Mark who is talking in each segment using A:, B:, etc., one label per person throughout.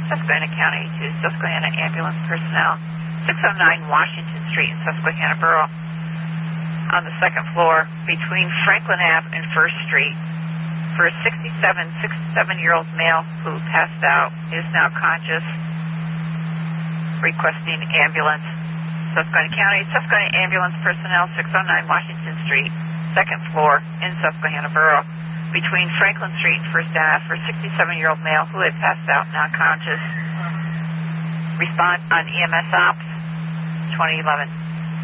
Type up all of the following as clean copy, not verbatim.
A: Susquehanna County to Susquehanna ambulance personnel, 609 Washington Street in Susquehanna Borough. On the second floor between Franklin Ave and First Street for a 67-year-old male who passed out, is now conscious, requesting ambulance. Susquehanna County, Susquehanna ambulance personnel, 609 Washington Street, second floor in Susquehanna Borough between Franklin Street and First Ave for a 67-year-old male who had passed out, non-conscious. Respond on EMS Ops 2011.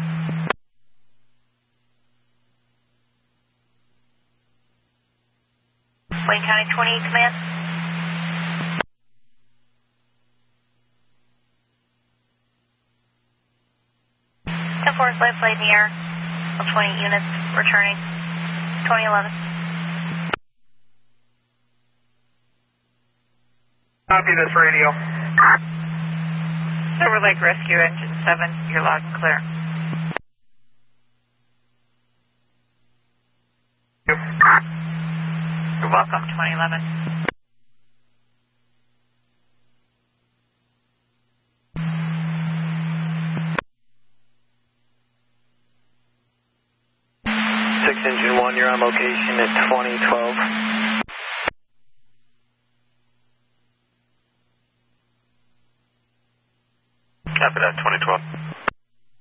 A: Wayne County 28 Command. 10-4 is light in the air. 20 units returning. 2011.
B: Copy this radio.
A: Silver Lake Rescue Engine 7, you're loud and clear. You're welcome, 2011.
C: Engine 1, you're on location at 2012.
A: Copy that,